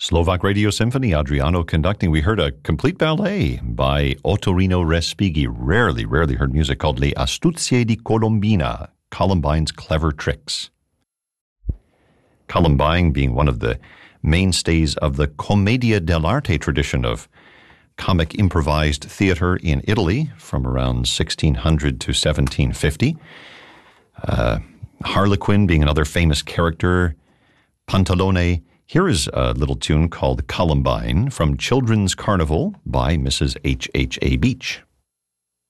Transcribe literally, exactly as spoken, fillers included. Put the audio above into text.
Slovak Radio Symphony, Adriano conducting. We heard a complete ballet by Ottorino Respighi. Rarely, rarely heard music called Le Astuzie di Colombina, Columbine's Clever Tricks. Columbine being one of the mainstays of the commedia dell'arte tradition of comic improvised theater in Italy from around sixteen hundred to seventeen fifty. Uh, Harlequin being another famous character. Pantalone. Here is a little tune called Columbine from Children's Carnival by Missus H H A. Beach.